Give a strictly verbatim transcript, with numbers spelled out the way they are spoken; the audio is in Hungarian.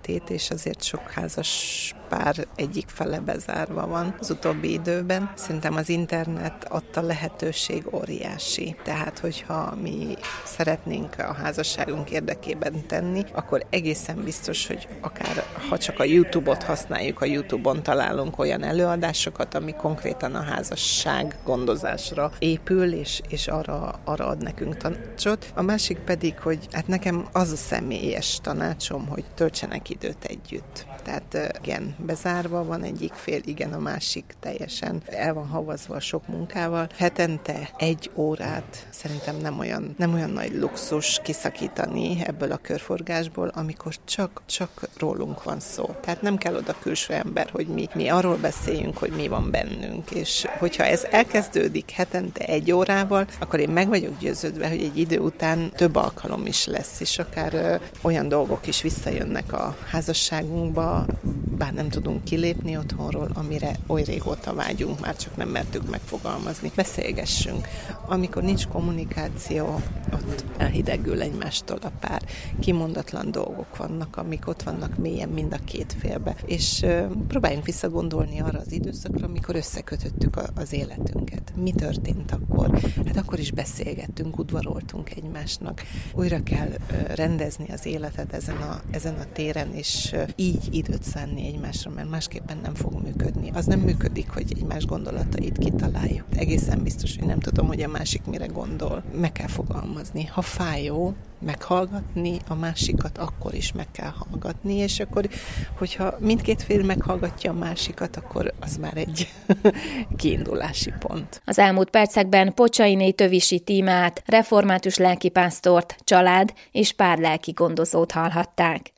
életét, és azért sok házas pár egyik fele bezárva van az utóbbi időben. Szerintem az internet adta lehetőség óriási. Tehát, hogyha mi szeretnénk a házasságunk érdekében tenni, akkor egészen biztos, hogy akár ha csak a YouTube-ot használjuk, a YouTube-on találunk olyan előadásokat, ami konkrétan a házasság gondozásra épül, és, és arra, arra ad nekünk tanácsot. A másik pedig, hogy hát nekem az a személyes tanácsom, hogy töltsenek időt együtt. Tehát igen, bezárva van egyik fél, igen, a másik teljesen el van havazva a sok munkával. Hetente egy órát szerintem nem olyan, nem olyan nagy luxus kiszakítani ebből a körforgásból, amikor csak, csak rólunk van szó. Tehát nem kell oda külső ember, hogy mi, mi arról beszéljünk, hogy mi van bennünk. És hogyha ez elkezdődik hetente egy órával, akkor én meg vagyok győződve, hogy egy idő után több alkalom is lesz, és akár ö, olyan dolgok is visszajönnek a házasságunkba, bár nem tudunk kilépni otthonról, amire oly régóta vágyunk, már csak nem mertük megfogalmazni. Beszélgessünk. Amikor nincs kommunikáció, ott elhidegül egymástól a pár. Kimondatlan dolgok vannak, amik ott vannak mélyen mind a két félbe. És uh, próbáljunk visszagondolni arra az időszakra, amikor összekötöttük a, az életünket. Mi történt akkor? Hát akkor is beszélgettünk, udvaroltunk egymásnak. Újra kell uh, rendezni az életet ezen a, ezen a téren, és uh, így időt szánni egymásra, mert másképpen nem fog működni. Az nem működik, hogy egymás gondolatait kitaláljuk. Egészen biztos, hogy nem tudom, hogy a másik mire gondol. Meg kell fogalmazni. Ha fájó, meghallgatni a másikat, akkor is meg kell hallgatni, és akkor, hogyha mindkét fél meghallgatja a másikat, akkor az már egy kiindulási pont. Az elmúlt percekben Pocsainé Tövisi Tímát, református lelkipásztort, család és párlelki gondozót hallhatták.